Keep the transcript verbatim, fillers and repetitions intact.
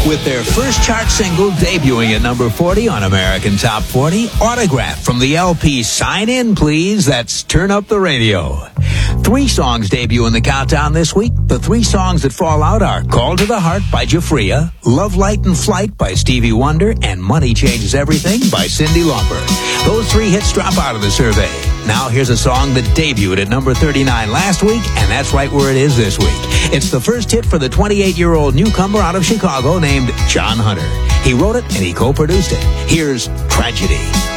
with their first chart single debuting at number forty on American Top forty, Autograph from the L P Sign In Please, that's Turn Up the Radio. Three songs debut in the countdown this week. The three songs that fall out are Call to the Heart by Jafria, Love, Light, and Flight by Stevie Wonder, and Money Changes Everything by Cyndi Lauper. Those three hits drop out of the survey. Now here's a song that debuted at number thirty-nine last week, and that's right where it is this week. It's the first hit for the twenty-eight-year-old newcomer out of Chicago named John Hunter. He wrote it and he co-produced it. Here's Tragedy.